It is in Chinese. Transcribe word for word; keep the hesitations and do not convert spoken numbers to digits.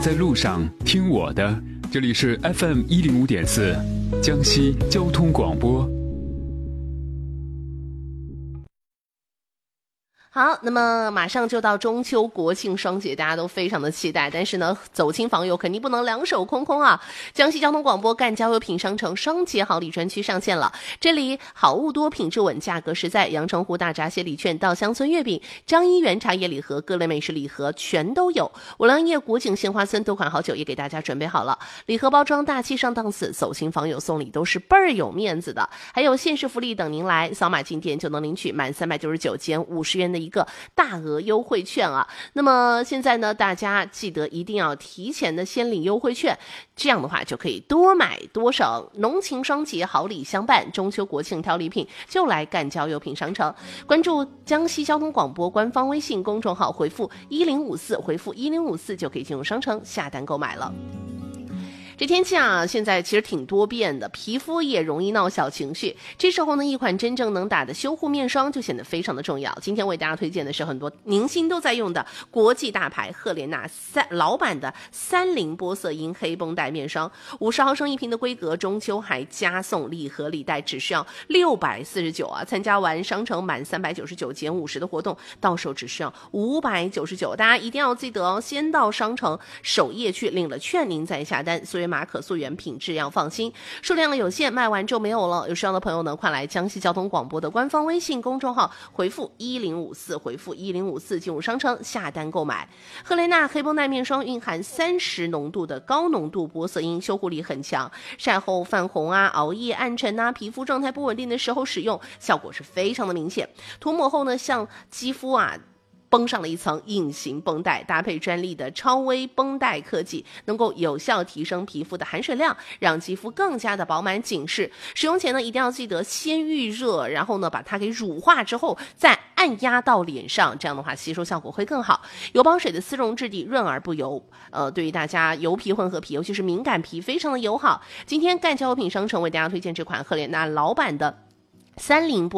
在路上听我的，这里是 F M 一零五点四，江西交通广播。 好，那么马上就到中秋国庆双节，大家都非常的期待，但是呢，走亲访友肯定不能两手空空啊。江西交通广播赣交优品商城双节好礼专区上线了，这里好物多，品质稳，价格实在，阳澄湖大闸蟹礼券到乡村月饼，张一元茶叶礼盒，各类美食礼盒全都有。五粮液古井鲜花村多款好酒也给大家准备好了，礼盒包装大气上档次，走亲访友送礼都是倍儿有面子的。还有限时福利等您来，扫码进店就能领取满三百九十九减五十元的一个大额优惠券啊。那么现在呢，大家记得一定要提前的先领优惠券，这样的话就可以多买多省，浓情双节好礼相伴，中秋国庆挑礼品就来赣交优品商城。关注江西交通广播官方微信公众号，回复一零五四，回复一零五四就可以进入商城下单购买了。这天气啊，现在其实挺多变的，皮肤也容易闹小情绪。这时候呢，一款真正能打的修护面霜就显得非常的重要。今天为大家推荐的是很多明星都在用的国际大牌赫莲娜三老版的三零玻色因黑绷带面霜，五十毫升一瓶的规格，中秋还加送礼盒礼袋，只需要六百四十九啊！参加完商城满三百九十九减五十的活动，到手只需要五百九十九。大家一定要记得哦，先到商城首页去领了券，您再下单。所以马可溯源，品质要放心，数量的有限，卖完就没有了。有需要的朋友呢，快来江西交通广播的官方微信公众号，回复一零五四，回复一零五四进入商城下单购买。赫莲娜黑绷带面霜蕴含三十浓度的高浓度玻色因，修护力很强，晒后泛红啊、熬夜暗沉啊、皮肤状态不稳定的时候使用，效果是非常的明显。涂抹后呢，像肌肤啊绷上了一层隐形绷带，搭配专利的超微绷带科技，能够有效提升皮肤的含水量，让肌肤更加的饱满紧实。使用前呢，一定要记得先预热，然后呢把它给乳化之后再按压到脸上，这样的话吸收效果会更好。油保水的丝绒质地润而不油，呃，对于大家油皮混合皮，尤其是敏感皮非常的友好。今天赣交优品商城为大家推荐这款赫莲娜老版的三零玻